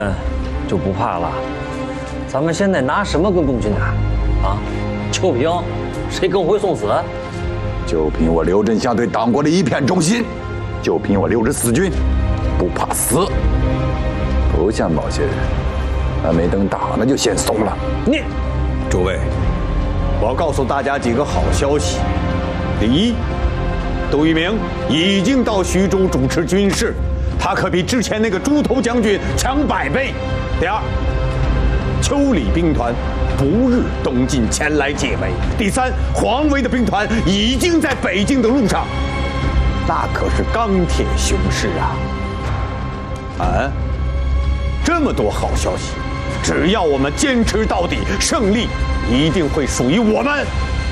就不怕了。咱们现在拿什么跟共军打？啊，就凭谁更会送死？ 就凭我刘振祥对党国的一片忠心，就凭我刘氏四军不怕死。不像某些人，还没等打呢就先怂了。 你， 诸位，我要告诉大家几个好消息。第一，杜聿明已经到徐州主持军事，他可比之前那个猪头将军强100倍。第二，邱李兵团不日东进前来解围。第三，黄维的兵团已经在北京的路上，那可是钢铁雄势啊！啊，这么多好消息，只要我们坚持到底，胜利一定会属于我们。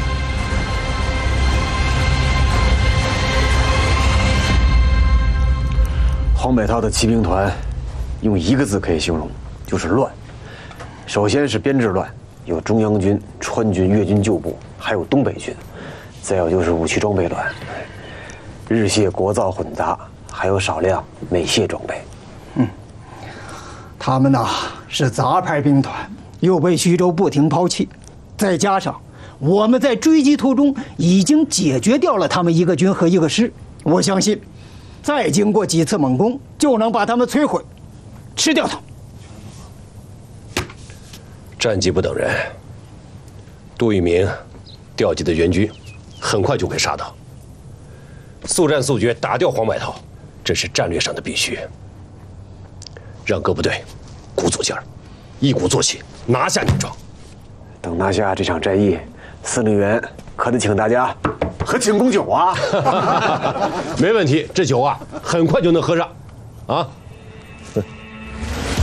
黄百韬的骑兵团，用一个字可以形容，就是乱。首先是编制乱，有中央军、川军、粤军旧部，还有东北军，再有就是武器装备乱，日械国造混杂，还有少量美械装备。 他们呐是杂牌兵团，又被徐州不停抛弃，再加上我们在追击途中已经解决掉了他们一个军和一个师，我相信，再经过几次猛攻，就能把他们摧毁，吃掉他们。 战机不等人，杜聿明调集的援军很快就会杀到。速战速决，打掉黄百韬，这是战略上的必须。让各部队鼓足劲儿，一鼓作气拿下宁庄。 等拿下这场战役，司令员可得请大家喝庆功酒啊！ 没问题，这酒啊很快就能喝上，啊。